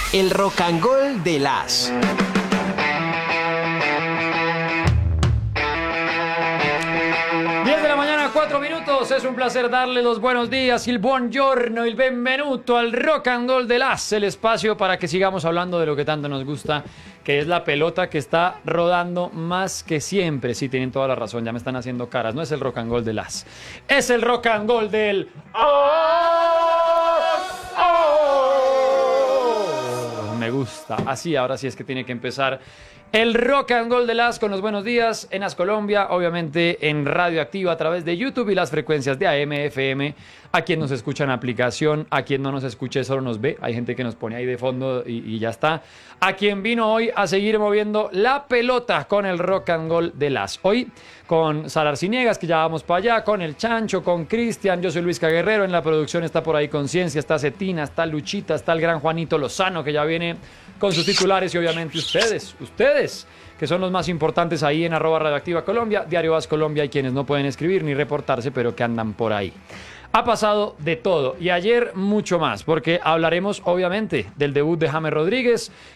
El Rock and Roll de las. De la mañana, 4 minutos. Es un placer darle los buenos días, il buongiorno, il benvenuto al Rock and Roll de las, el espacio para que sigamos hablando de lo que tanto nos gusta, que es la pelota que está rodando más que siempre. Sí, tienen toda la razón, ya me están haciendo caras. No es el Rock and Roll de las, es el Rock and Roll del... Me gusta. Así, ahora sí es que tiene que empezar el Rock and Roll de las con los buenos días en As Colombia, obviamente en Radio Activa a través de YouTube y las frecuencias de AM, FM. A quien nos escucha en aplicación, a quien no nos escuche solo nos ve. Hay gente que nos pone ahí de fondo y ya está. A quien vino hoy a seguir moviendo la pelota con el Rock and Roll de las. Hoy con Sara Arciniegas, que ya vamos para allá, con el Chancho, con Cristian. Yo soy Luis Guerrero, en la producción está por ahí Conciencia, está Cetina, está Luchita, está el gran Juanito Lozano, que ya viene con sus titulares, y obviamente ustedes, que son los más importantes ahí en @radioactiva Colombia, Diario As Colombia, y quienes no pueden escribir ni reportarse, pero que andan por ahí. Ha pasado de todo, y ayer mucho más, porque hablaremos obviamente del debut de James Rodríguez